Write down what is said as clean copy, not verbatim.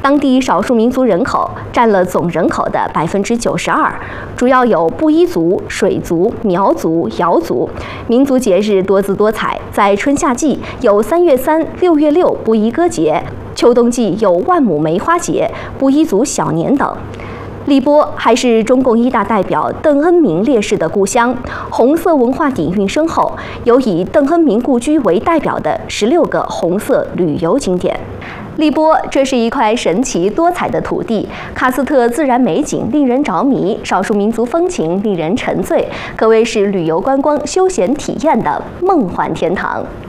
当地少数民族人口占了总人口的92%，主要有布依族、水族、苗族、瑶族。民族节日多姿多彩，在春夏季有3月3、6月6布依歌节，秋冬季有万亩梅花节、布依族小年等。荔波还是中共一大代表邓恩铭烈士的故乡，红色文化底蕴深厚，有以邓恩铭故居为代表的16个红色旅游景点。荔波，这是一块神奇多彩的土地，喀斯特自然美景令人着迷，少数民族风情令人沉醉，可谓是旅游观光休闲体验的梦幻天堂。